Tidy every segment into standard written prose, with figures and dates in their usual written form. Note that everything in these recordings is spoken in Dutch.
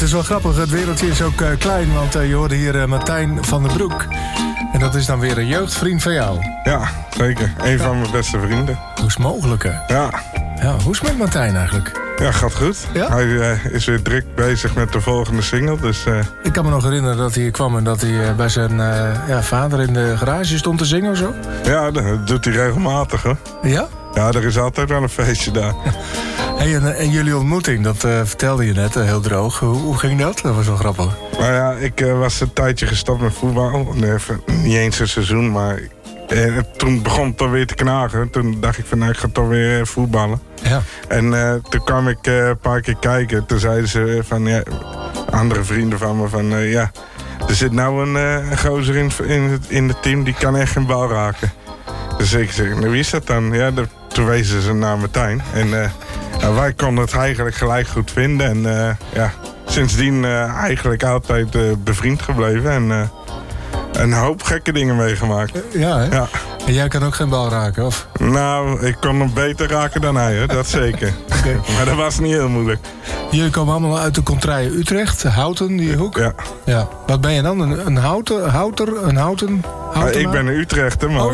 Het is wel grappig, het wereldje is ook klein, want je hoorde hier Martijn van den Broek. En dat is dan weer een jeugdvriend van jou. Ja, zeker. Een van mijn beste vrienden. Hoe is het mogelijk, hè? Ja. Ja, hoe is het met Martijn eigenlijk? Ja, gaat goed. Ja? Hij is weer druk bezig met de volgende single, dus... Ik kan me nog herinneren dat hij hier kwam en dat hij bij zijn vader in de garage stond te zingen of zo. Ja, dat doet hij regelmatig, hoor. Ja? Ja, er is altijd wel een feestje daar. Hey, en jullie ontmoeting, dat vertelde je net heel droog. Hoe ging dat? Dat was wel grappig. Nou ja, ik was een tijdje gestopt met voetbal. Nee, niet eens een seizoen, maar... toen begon het toch weer te knagen. Toen dacht ik van, nou, ik ga toch weer voetballen. Ja. En toen kwam ik een paar keer kijken. Toen zeiden ze van, ja, andere vrienden van me van, ja... Er zit nou een gozer in het team, die kan echt geen bal raken. Dus ik zeg, nou, wie is dat dan? Ja, toen wezen ze naar Martijn. En wij konden het eigenlijk gelijk goed vinden. En ja, sindsdien eigenlijk altijd bevriend gebleven. En een hoop gekke dingen meegemaakt. Ja, hè? Ja. En jij kan ook geen bal raken, of? Nou, ik kon hem beter raken dan hij, hè? Dat zeker. Okay. Maar dat was niet heel moeilijk. Jullie komen allemaal uit de contraille Utrecht, Houten, die hoek. Ja. Wat ben je dan? Een houten? Ik ben een Utrechter, maar...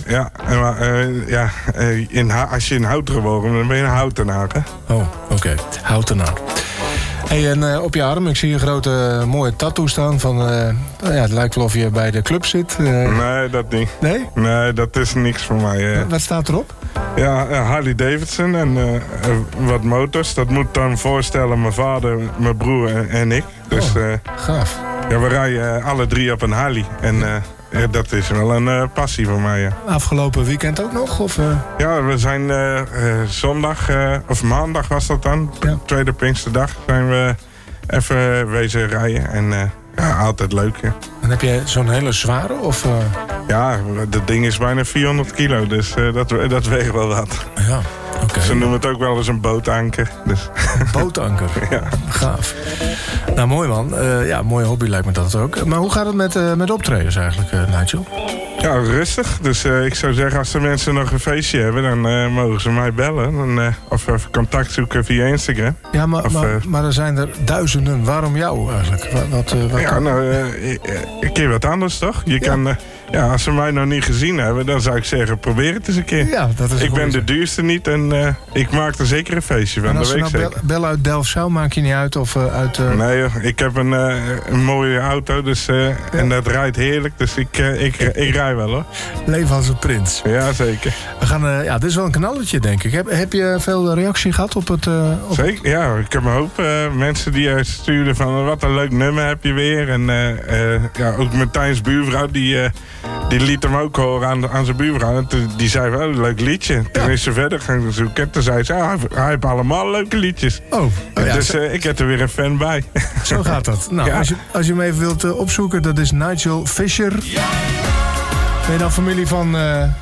als je in Houten geboren bent, dan ben je een Houtenaar, hè? Oh, oké. Houtenaar. Hey, en op je arm, ik zie een grote mooie tattoo staan van... het lijkt wel of je bij de club zit. Nee, dat niet. Nee? Nee, dat is niks voor mij. Wat staat erop? Ja, Harley Davidson en wat motors. Dat moet dan voorstellen mijn vader, mijn broer en ik. Dus gaaf. Ja, we rijden alle drie op een Harley. En dat is wel een passie voor mij, ja. Afgelopen weekend ook nog? Of, Ja, we zijn zondag, of maandag was dat dan, tweede Pinksterdag, zijn we even wezen rijden. En ja, altijd leuk, ja. En heb je zo'n hele zware, of... Ja, dat ding is bijna 400 kilo, dus dat weegt wel wat. Ja, oké. Ze noemen het ook wel eens een bootanker. Dus. Een bootanker? Ja. Gaaf. Nou, mooi man. Ja, mooie hobby lijkt me dat ook. Maar hoe gaat het met optredens eigenlijk, Nigel? Ja, rustig. Dus ik zou zeggen, als de mensen nog een feestje hebben, dan mogen ze mij bellen. Of even contact zoeken via Instagram. Ja, maar er zijn er duizenden. Waarom jou eigenlijk? Wat ja, nou, een keer wat anders, toch? Je kan... Ja, als ze mij nog niet gezien hebben, dan zou ik zeggen, probeer het eens een keer. Ja, dat is ik ben de duurste niet en ik maak er zeker een feestje van. En als ze nou bellen uit Delfzijl, maak je niet uit? Of uit... Nee, joh, ik heb een mooie auto dus, en dat rijdt heerlijk. Dus ik rij wel, hoor. Leven als een prins. Ja, zeker. We gaan, dit is wel een knalletje, denk ik. Heb je veel reactie gehad op het... Zeker, ja. Ik heb een hoop mensen die stuurden van, wat een leuk nummer heb je weer. En ja, ook Martijn's buurvrouw, die liet hem ook horen aan zijn buurvrouw. En die zei wel, een leuk liedje. Toen is ze verder gaan zoeken. Toen zei ze, hij heeft allemaal leuke liedjes. Ja, dus ik heb er weer een fan bij. Zo gaat dat. Nou, ja. Als je hem even wilt opzoeken, dat is Nigel Fisher. Ben je dan familie van...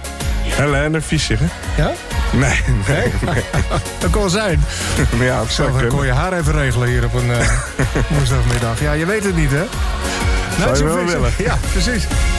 Helene Fischer, hè? Ja? Nee. Dat kon wel zijn. Ja, het zou kunnen. Kon je haar even regelen hier op een woensdagmiddag. Ja, je weet het niet, hè? Zou je wel willen. Ja, precies.